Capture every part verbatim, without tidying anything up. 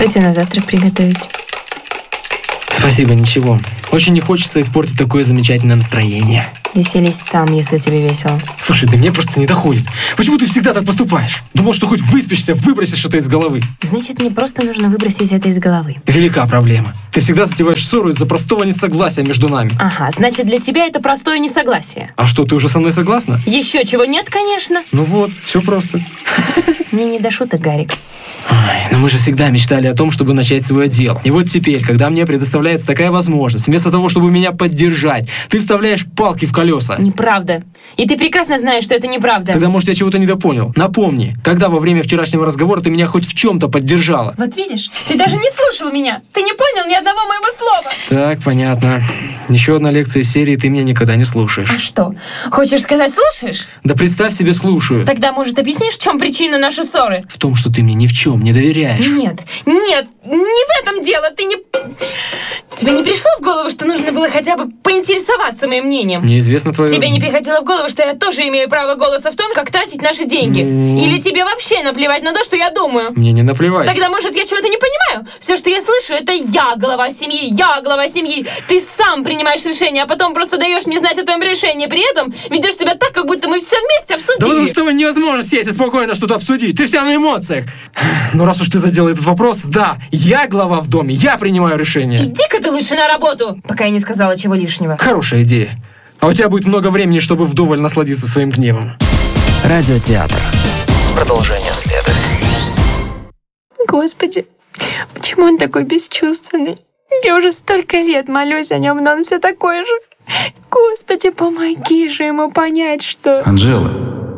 Что тебе на завтрак приготовить? Спасибо, ничего. Очень не хочется испортить такое замечательное настроение. Веселись сам, если тебе весело. Слушай, да мне просто не доходит. Почему ты всегда так поступаешь? Думал, что хоть выспишься, выбросишь это из головы. Значит, мне просто нужно выбросить это из головы. Велика проблема. Ты всегда затеваешь ссору из-за простого несогласия между нами. Ага, значит, для тебя это простое несогласие. А что, ты уже со мной согласна? Еще чего нет, конечно. Ну вот, все просто. Мне не до шуток, Гарик. Ой, но мы же всегда мечтали о том, чтобы начать свое дело. И вот теперь, когда мне предоставляется такая возможность, вместо того, чтобы меня поддержать, ты вставляешь палки в колеса. Неправда. И ты прекрасно знаешь, что это неправда. Тогда, может, я чего-то недопонял. Напомни, когда во время вчерашнего разговора ты меня хоть в чем-то поддержала? Вот видишь, ты даже не слушал меня. Ты не понял ни одного моего слова. Так, понятно. Еще одна лекция из серии «Ты меня никогда не слушаешь». А что? Хочешь сказать, слушаешь? Да представь себе, слушаю. Тогда, может, объяснишь, в чем причина нашей ссоры? В том, что ты мне ни в чем не доверяешь. Нет, нет, не в этом дело. Ты не... Тебе не пришло в голову, что нужно было хотя бы поинтересоваться моим мнением? Мне известно твое... Тебе не приходило в голову, что я тоже имею право голоса в том, как тратить наши деньги? Ну... Или тебе вообще наплевать на то, что я думаю? Мне не наплевать. Тогда, может, я чего-то не понимаю? Все, что я слышу, это я глава семьи, я глава семьи. Ты сам принимаешь решение, а потом просто даешь мне знать о твоем решении. При этом ведешь себя так, как будто мы все вместе обсудили. Да потому что невозможно сесть и спокойно что-то обсудить. Ты вся на эмоциях. Но раз уж ты задела этот вопрос, да, я глава в доме, я принимаю решение. Иди-ка ты лучше на работу, пока я не сказала чего лишнего. Хорошая идея. А у тебя будет много времени, чтобы вдоволь насладиться своим гневом. Радиотеатр. Продолжение следует. Господи, почему он такой бесчувственный? Я уже столько лет молюсь о нем, но он все такой же. Господи, помоги же ему понять, что... Анжела.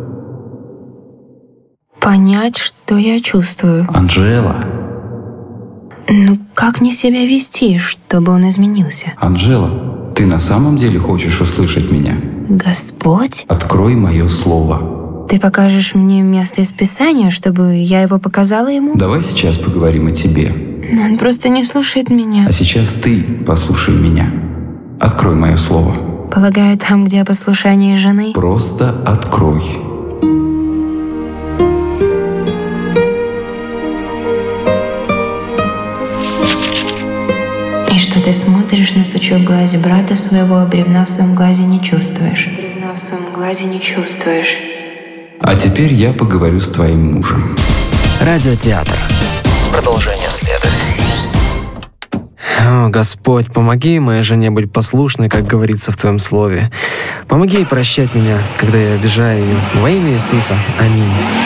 Понять, что я чувствую. Анжела. Ну, как мне себя вести, чтобы он изменился? Анжела, ты на самом деле хочешь услышать меня? Господь? Открой мое слово. Ты покажешь мне место из Писания, чтобы я его показала ему? Давай сейчас поговорим о тебе. Но он просто не слушает меня. А сейчас ты послушай меня. Открой мое слово. Полагаю, там, где послушание жены? Просто открой. И что ты смотришь на сучок в глазе брата своего, а бревна в своем глазе не чувствуешь. Бревна в своем глазе не чувствуешь. А теперь я поговорю с твоим мужем. Радиотеатр. Продолжение следует. О, Господь, помоги моей жене быть послушной, как говорится в Твоем Слове. Помоги ей прощать меня, когда я обижаю ее. Во имя Иисуса. Аминь.